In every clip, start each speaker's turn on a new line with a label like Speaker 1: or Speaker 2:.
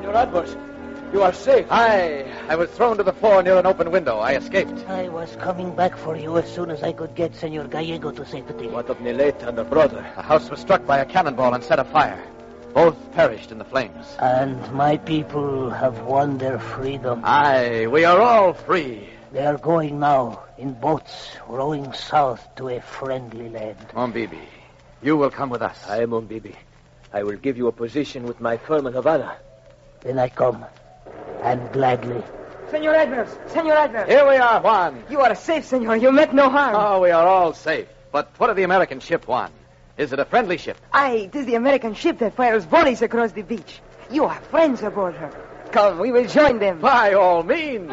Speaker 1: Senor Edwards, you are safe.
Speaker 2: I was thrown to the floor near an open window. I escaped.
Speaker 3: I was coming back for you as soon as I could get Senor Gallego to safety.
Speaker 1: What of Nileta and her brother?
Speaker 2: The house was struck by a cannonball and set afire. Both perished in the flames.
Speaker 3: And my people have won their freedom.
Speaker 2: Aye, we are all free.
Speaker 3: They are going now in boats rowing south to a friendly land.
Speaker 2: Mombibi, you will come with us.
Speaker 1: I am Mombibi. I will give you a position with my firm in Havana.
Speaker 3: Then I come, and gladly.
Speaker 4: Senor Edwards! Senor Edwards!
Speaker 2: Here we are, Juan.
Speaker 4: You are safe, senor. You met no harm.
Speaker 2: Oh, we are all safe. But what of the American ship, Juan? Is it a friendly ship?
Speaker 4: Aye, it is the American ship that fires volleys across the beach. You have friends aboard her. Come, we will join them.
Speaker 2: By all means.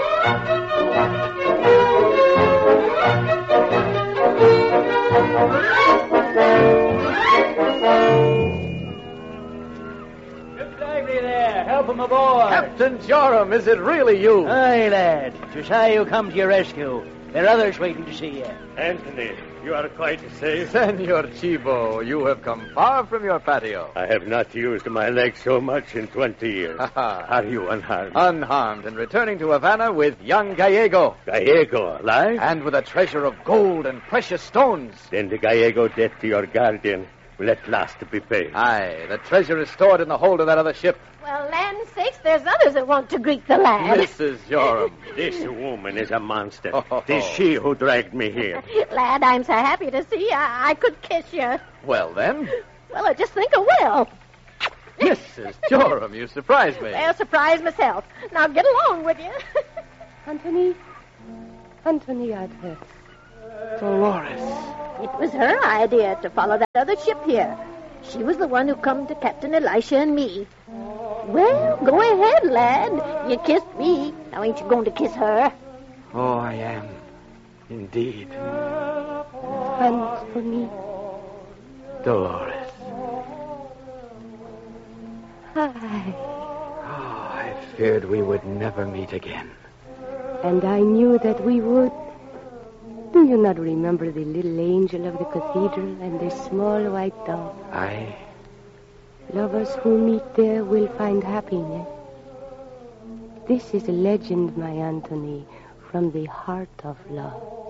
Speaker 5: Good lively there. Help him aboard.
Speaker 2: Captain Joram, is it really you?
Speaker 5: Aye, lad. Josiah come to your rescue. There are others waiting to see you.
Speaker 6: Anthony, you are quite safe.
Speaker 2: Senor Chivo, you have come far from your patio.
Speaker 6: I have not used my legs so much in 20 years. Are you unharmed?
Speaker 2: Unharmed and returning to Havana with young Gallego.
Speaker 6: Gallego, alive?
Speaker 2: And with a treasure of gold and precious stones.
Speaker 6: Then the Gallego debt to your guardian will at last be paid.
Speaker 2: Aye, the treasure is stored in the hold of that other ship.
Speaker 7: Well, land's sakes, there's others that want to greet the lad.
Speaker 2: Mrs. Joram.
Speaker 6: This woman is a monster. It is she who dragged me here.
Speaker 7: Lad, I'm so happy to see you. I could kiss you.
Speaker 2: Well, then.
Speaker 7: Well, I just think I will.
Speaker 2: Mrs. Joram, you surprised me.
Speaker 7: Well, surprised myself. Now get along with you.
Speaker 8: Anthony Adler.
Speaker 2: Dolores.
Speaker 7: It was her idea to follow that other ship here. She was the one who come to Captain Elisha and me. Well, go ahead, lad. You kissed me. Now ain't you going to kiss her?
Speaker 2: Oh, I am. Indeed.
Speaker 8: And for me.
Speaker 2: Dolores.
Speaker 8: Hi.
Speaker 2: Oh, I feared we would never meet again.
Speaker 8: And I knew that we would. Do you not remember the little angel of the cathedral and the small white dove?
Speaker 2: Aye.
Speaker 8: Lovers who meet there will find happiness. This is a legend, my Anthony, from the heart of love.